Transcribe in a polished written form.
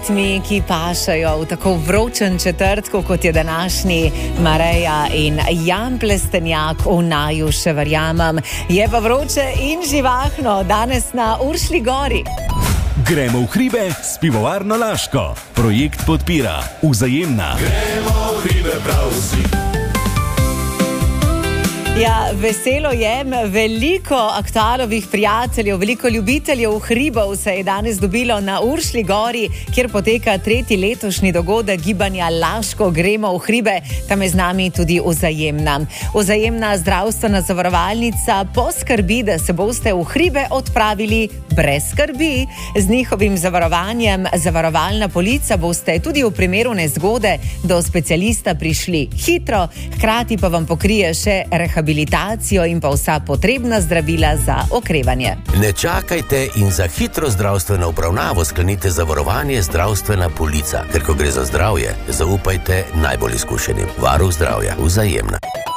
Ki pašajo v tako vročen četrtku, kot je današnji. Mareja in Jan Plestenjak, v naju še verjamem. Je pa vroče in živahno danes na Uršlji gori. Gremo v hribe s pivovarno Laško. Projekt podpira Vzajemna. Gremo v hribe prav vsi. Ja, veselo je, veliko aktualovih prijateljev, veliko ljubiteljev hribov se je danes dobilo na Uršlji gori, kjer poteka 3. letošnji dogodek gibanja Laško gremo v hribe. Tam je z nami tudi Vzajemna. Vzajemna zdravstvena zavarovalnica poskrbi, da se boste v hribe odpravili brez skrbi. Z njihovim zavarovanjem zavarovalna polica boste tudi v primeru nezgode do specialista prišli hitro, hkrati pa vam pokrije še rehabilitacijo in pa vsa potrebna zdravila za okrevanje. Ne čakajte in za hitro zdravstveno obravnavo sklenite zavarovanje zdravstvena polica, ker ko gre za zdravje, zaupajte najbolj izkušenim. Varuh zdravja, Vzajemna.